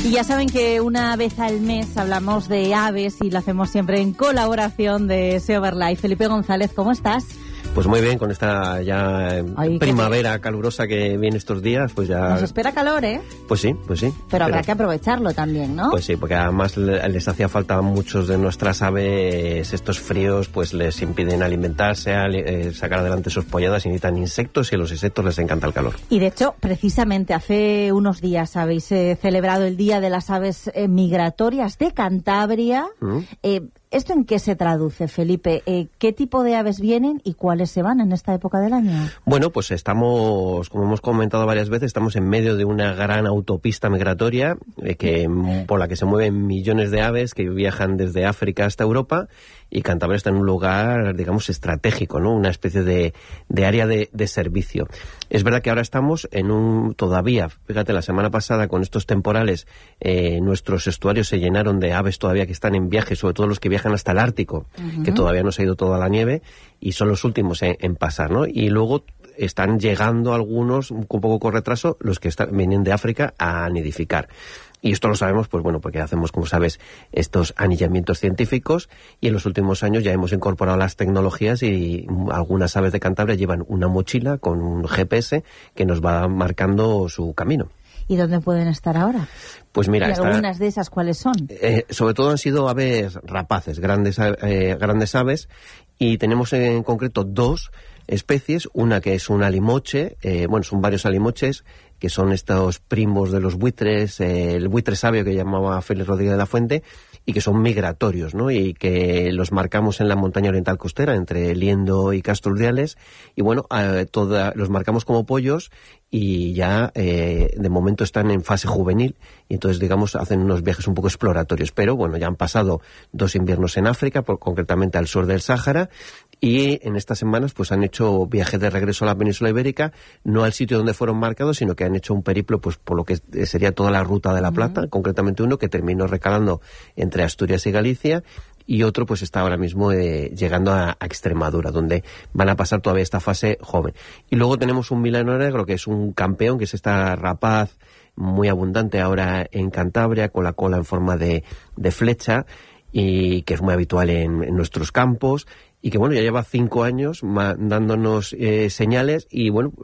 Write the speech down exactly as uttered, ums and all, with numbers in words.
Y ya saben que una vez al mes hablamos de aves y lo hacemos siempre en colaboración de Seoverlife. Felipe González, ¿cómo estás? Pues muy bien, con esta ya Ay, primavera calurosa que viene estos días, pues ya... Nos espera calor, ¿eh? Pues sí, pues sí. Pero habrá pero... que aprovecharlo también, ¿no? Pues sí, porque además les hacía falta a muchos de nuestras aves, estos fríos pues les impiden alimentarse, eh, sacar adelante sus polladas y necesitan insectos, y a los insectos les encanta el calor. Y de hecho, precisamente hace unos días habéis eh, celebrado el Día de las Aves eh, Migratorias de Cantabria. ¿Mm? Eh, ¿Esto en qué se traduce, Felipe? Eh, ¿Qué tipo de aves vienen y cuáles se van en esta época del año? Bueno, pues estamos, como hemos comentado varias veces, estamos en medio de una gran autopista migratoria eh, que, por la que se mueven millones de aves que viajan desde África hasta Europa, y Cantabria está en un lugar, digamos, estratégico, ¿no? Una especie de, de área de, de servicio. Es verdad que ahora estamos en un, todavía, fíjate, la semana pasada con estos temporales, eh, nuestros estuarios se llenaron de aves todavía que están en viaje, sobre todo los que viajan hasta el Ártico, uh-huh. que todavía no se ha ido toda la nieve, y son los últimos en, en pasar, ¿no? Y luego están llegando algunos, un poco con retraso, los que están, vienen de África a nidificar. Y esto lo sabemos, pues bueno, porque hacemos, como sabes, estos anillamientos científicos, y en los últimos años ya hemos incorporado las tecnologías, y algunas aves de Cantabria llevan una mochila con un G P S que nos va marcando su camino. ¿Y dónde pueden estar ahora? Pues mira, ¿Y está, algunas de esas cuáles son? Eh, sobre todo han sido aves rapaces, grandes, eh, grandes aves, y tenemos en concreto dos especies, una que es un alimoche, eh, bueno, son varios alimoches, que son estos primos de los buitres, eh, el buitre sabio que llamaba Félix Rodríguez de la Fuente, y que son migratorios, ¿no? Y que los marcamos en la montaña oriental costera, entre Liendo y Castro Urdiales, y bueno, eh, toda, los marcamos como pollos, y ya eh, de momento están en fase juvenil, y entonces, digamos, hacen unos viajes un poco exploratorios, pero bueno, ya han pasado dos inviernos en África, por, concretamente al sur del Sáhara, y en estas semanas pues han hecho viajes de regreso a la península ibérica, no al sitio donde fueron marcados, sino que han hecho un periplo pues por lo que sería toda la ruta de la Plata, uh-huh. concretamente uno que terminó recalando entre Asturias y Galicia, y otro pues está ahora mismo eh, llegando a, a Extremadura, donde van a pasar todavía esta fase joven. Y luego tenemos un milano negro, que es un campeón, que es esta rapaz muy abundante ahora en Cantabria, con la cola en forma de, de flecha, y que es muy habitual en, en nuestros campos, y que bueno, ya lleva cinco años ma- dándonos eh, señales, y bueno,